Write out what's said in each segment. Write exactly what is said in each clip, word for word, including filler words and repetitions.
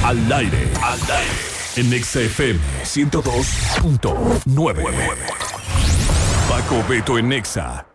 Al aire, al aire. En Exa F M ciento dos punto nueve. Paco Beto en Exa.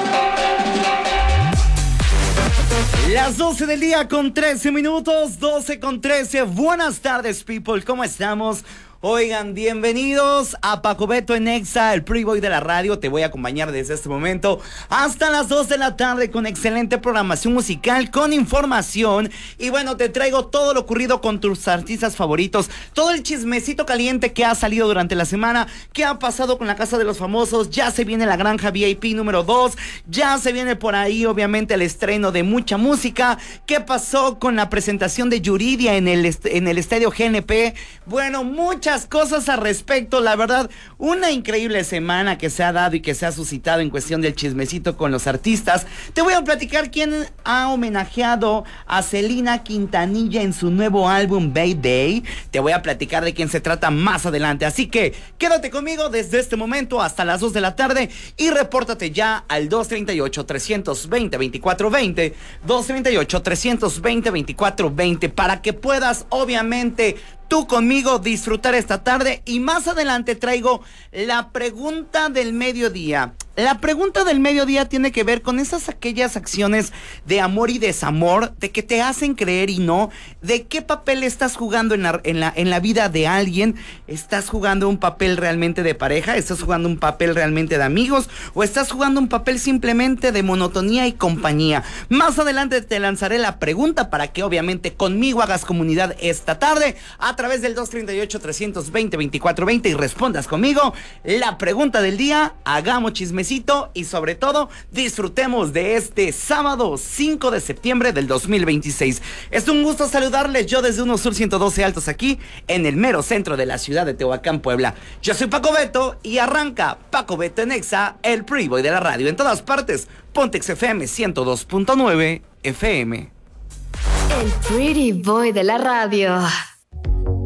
Las doce del día con trece minutos, doce con trece. Buenas tardes, people. ¿Cómo estamos? Oigan, bienvenidos a Paco Beto en Exa, el Pretty Boy de la radio. Te voy a acompañar desde este momento hasta las dos de la tarde con excelente programación musical, con información. Y bueno, te traigo todo lo ocurrido con tus artistas favoritos, todo el chismecito caliente que ha salido durante la semana, qué ha pasado con la Casa de los Famosos. Ya se viene la Granja V I P número dos, ya se viene por ahí obviamente el estreno de mucha música. ¿Qué pasó con la presentación de Yuridia en el, est- en el Estadio G N P? Bueno, muchas cosas al respecto. La verdad, una increíble semana que se ha dado y que se ha suscitado en cuestión del chismecito con los artistas. Te voy a platicar quién ha homenajeado a Selena Quintanilla en su nuevo álbum Baby. Te voy a platicar de quién se trata más adelante, así que quédate conmigo desde este momento hasta las dos de la tarde y repórtate ya al dos treinta y ocho, trescientos veinte, veinticuatro veinte, dos treinta y ocho, trescientos veinte, veinticuatro veinte, para que puedas obviamente tú conmigo disfrutar esta tarde. Y más adelante traigo la pregunta del mediodía. La pregunta del mediodía tiene que ver con esas aquellas acciones de amor y desamor, de que te hacen creer y no, de qué papel estás jugando en la, en la, en la vida de alguien. ¿Estás jugando un papel realmente de pareja? ¿Estás jugando un papel realmente de amigos? ¿O estás jugando un papel simplemente de monotonía y compañía? Más adelante te lanzaré la pregunta para que obviamente conmigo hagas comunidad esta tarde a través del dos treinta y ocho, trescientos veinte, veinticuatro veinte y respondas conmigo la pregunta del día. Hagamos chismecito y sobre todo disfrutemos de este sábado cinco de septiembre del dos mil veintiséis. Es un gusto saludarles, yo desde uno Sur ciento doce Altos, aquí en el mero centro de la ciudad de Tehuacán, Puebla. Yo soy Paco Beto y arranca Paco Beto en Exa, el Pretty Boy de la radio. En todas partes, ponte Exa F M ciento dos punto nueve F M. El Pretty Boy de la radio.